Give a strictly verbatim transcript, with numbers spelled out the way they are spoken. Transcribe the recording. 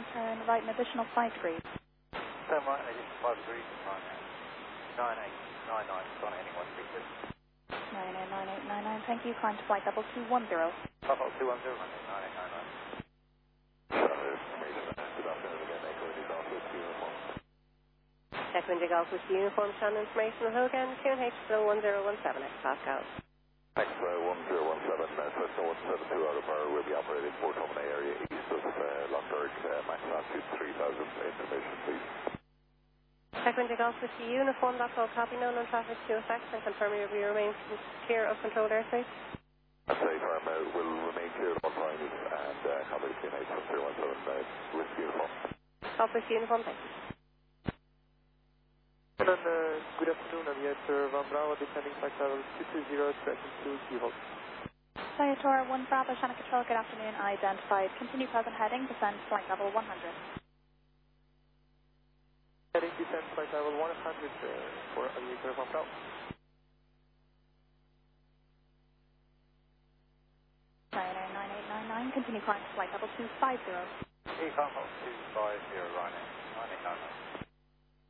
turn right an additional five degrees. Turn right an additional five degrees, Ryanair. nine eight nine nine, Sky heading one three two. Ryanair nine eight nine nine, thank you. Climb to flight level two one zero. Level two one zero, Ryanair nine eight nine nine. Echo India Golf with uniform channel information on Hogan, Q N H zero one zero one seven, X Pascal. X one zero one seven, uh, Cessna one seven two out of power will be operating Port Homan area east of uh, Lockberg, uh, max altitude three thousand, information please. Echo India Golf with the uniform, that's all copy, no non-traffic to effects, and confirm you remain clear of controlled airspace. I'd say firm uh, will remain clear of all finals and uh, copy Q N H one zero one seven uh, with uniform. Off with uniform, thank you. And, uh, good afternoon, Aviator Van Brauer, descending flight level two two zero, tracking to Keyhole. Viator one Bravo, Channel Control, good afternoon. Identified. Continue present heading, descend flight level one hundred. Heading descend flight level one hundred uh, for Aviator Van Brauer. Ryanair nine eight nine nine, continue climb to flight level two five zero. Economy two five zero, Ryanair nine eight nine nine.